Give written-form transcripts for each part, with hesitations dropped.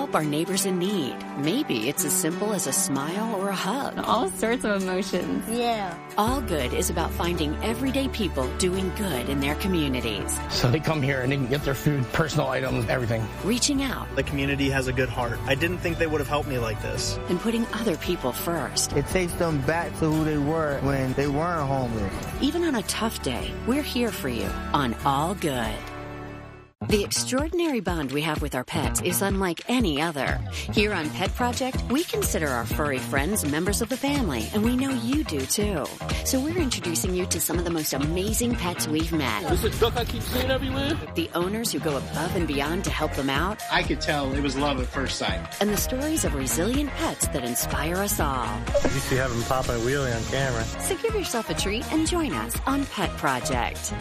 help our neighbors in need. Maybe it's as simple as a smile or a hug. All sorts of emotions. Yeah. All Good is about finding everyday people doing good in their communities. So they come here and they can get their food, personal items, everything. Reaching out. The community has a good heart. I didn't think they would have helped me like this. And putting other people first. It takes them back to who they were when they weren't homeless. Even on a tough day, we're here for you on All Good. The extraordinary bond we have with our pets is unlike any other. Here on Pet Project, we consider our furry friends members of the family, and we know you do too. So we're introducing you to some of the most amazing pets we've met. This is duck I keep seeing everywhere. The owners who go above and beyond to help them out. I could tell it was love at first sight. And the stories of resilient pets that inspire us all. You used to have them popping a wheelie on camera. So give yourself a treat and join us on Pet Project.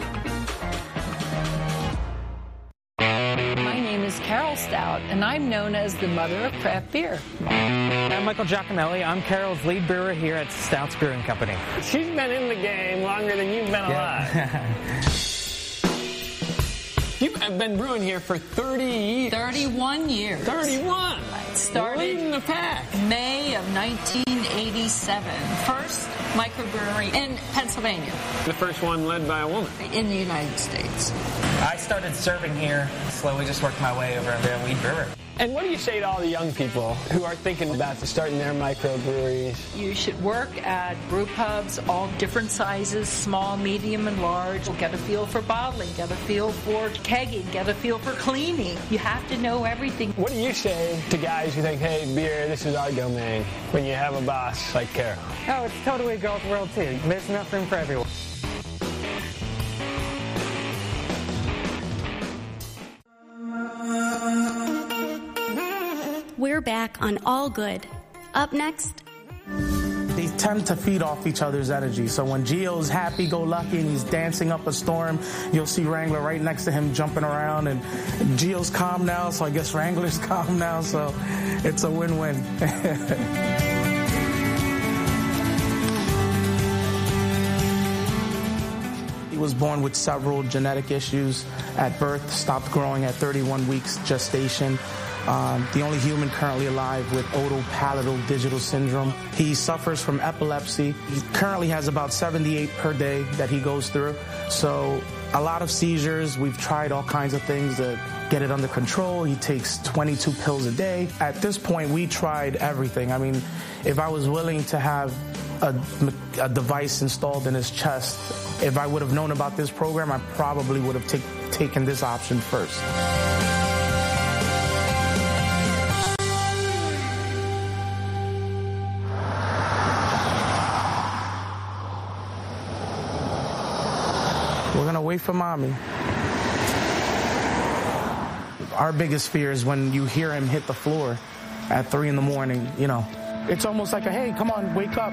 My name is Carol Stout, and I'm known as the mother of craft beer. I'm Michael Giacomelli. I'm Carol's lead brewer here at Stout's Brewing Company. She's been in the game longer than you've been alive. You've been brewing here for 30 years. 31 years. 31? Started leading the pack. May of 1987. First microbrewery in Pennsylvania. The first one led by a woman. In the United States. I started serving here, slowly just worked my way over to lead brewer. And what do you say to all the young people who are thinking about starting their microbreweries? You should work at brew pubs, all different sizes, small, medium, and large. Get a feel for bottling, get a feel for kegging, get a feel for cleaning. You have to know everything. What do you say to guys who think, hey, beer, this is our domain, when you have a boss like Carol? Oh, it's totally a girl's world too. There's enough room for everyone. We're back on All Good. Up next. They tend to feed off each other's energy. So when Gio's happy-go-lucky and he's dancing up a storm, you'll see Wrangler right next to him jumping around. And Gio's calm now, so I guess Wrangler's calm now. So it's a win-win. He was born with several genetic issues at birth, stopped growing at 31 weeks gestation. The only human currently alive with otopalatal digital syndrome. He suffers from epilepsy. He currently has about 78 per day that he goes through. So a lot of seizures. We've tried all kinds of things to get it under control. He takes 22 pills a day. At this point, we tried everything. I mean, if I was willing to have a device installed in his chest, if I would have known about this program, I probably would have taken this option first. We're going to wait for mommy. Our biggest fear is when you hear him hit the floor at 3 in the morning, you know. It's almost like a, hey, come on, wake up.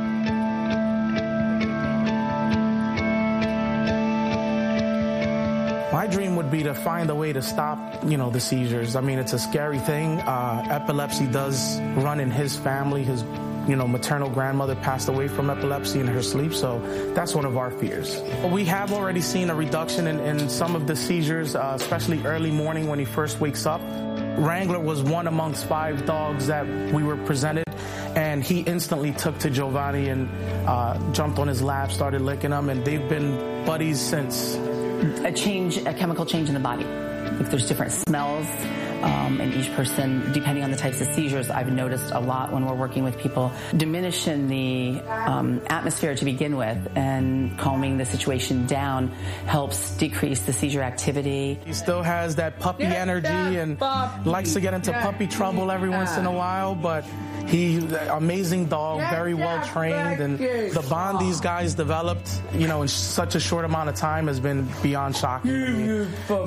My dream would be to find a way to stop, you know, the seizures. I mean, it's a scary thing. Epilepsy does run in his family. His maternal grandmother passed away from epilepsy in her sleep, so that's one of our fears. We have already seen a reduction in some of the seizures, especially early morning when he first wakes up. Wrangler was one amongst 5 dogs that we were presented, and he instantly took to Giovanni and jumped on his lap, started licking him, and they've been buddies since. A chemical change in the body. Like there's different smells. And each person, depending on the types of seizures, I've noticed a lot when we're working with people, diminishing the atmosphere to begin with and calming the situation down helps decrease the seizure activity. He still has that puppy energy and likes to get into puppy trouble every once in a while, but he's an amazing dog, very well trained, and the bond these guys developed, in such a short amount of time has been beyond shocking to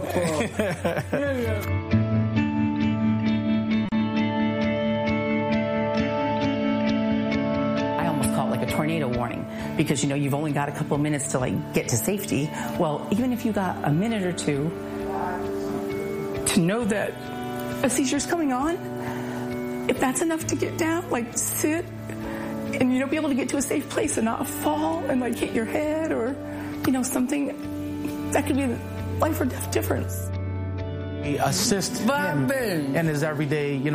me. Tornado warning, because you've only got a couple of minutes to get to safety. Well, even if you got a minute or two to know that a seizure's coming on, if that's enough to get down, sit and be able to get to a safe place and not fall and hit your head or something, that could be a life or death difference. Assist him in his everyday,